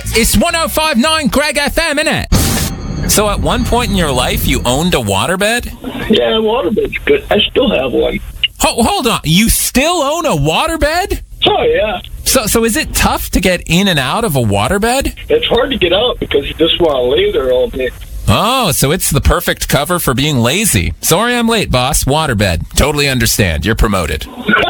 It's 105.9 Greg FM, innit? So at one point in your life, you owned a waterbed? Yeah, waterbed's good. I still have one. Hold on. You still own a waterbed? Oh, yeah. So is it tough to get in and out of a waterbed? It's hard to get out because you just want to lay there all day. Oh, so it's the perfect cover for being lazy. Sorry I'm late, boss. Waterbed. Totally understand. You're promoted.